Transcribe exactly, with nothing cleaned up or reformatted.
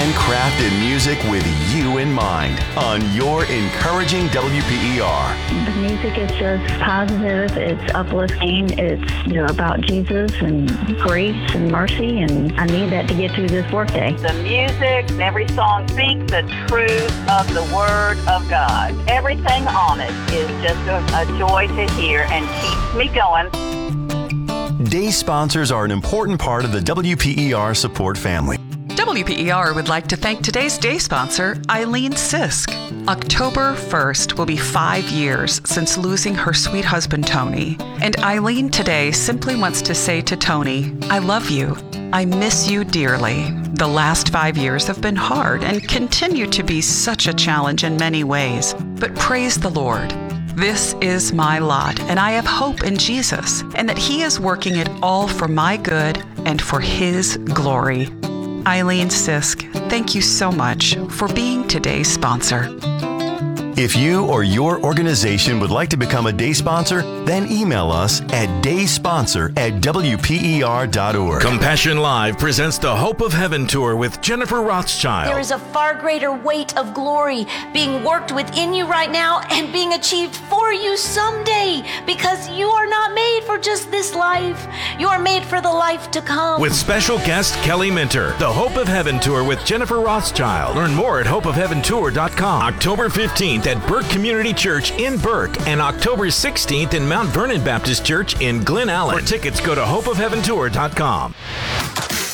handcrafted music with you in mind on your encouraging W P E R. The music is just positive. It's uplifting. It's, you know, about Jesus and grace and mercy, and I need that to get through this workday. The music and every song speaks the truth of the Word of God. Everything on it is just a, a joy to hear and keeps me going. Day sponsors are an important part of the W P E R support family. W P E R would like to thank today's day sponsor, Eileen Sisk. October first will be five years since losing her sweet husband, Tony. And Eileen today simply wants to say to Tony, I love you. I miss you dearly. The last five years have been hard and continue to be such a challenge in many ways. But praise the Lord. This is my lot, and I have hope in Jesus, and that He is working it all for my good and for His glory. Eileen Sisk, thank you so much for being today's sponsor. If you or your organization would like to become a day sponsor, then email us at daysponsor at W P E R dot org. Compassion Live presents the Hope of Heaven Tour with Jennifer Rothschild. There is a far greater weight of glory being worked within you right now and being achieved for you someday, because you are not made for just this life. You are made for the life to come. With special guest Kelly Minter, the Hope of Heaven Tour with Jennifer Rothschild. Learn more at hope of heaven tour dot com. October fifteenth at Burke Community Church in Burke, and October sixteenth in Mount Vernon Baptist Church in Glen Allen. For tickets, go to hope of heaven tour dot com.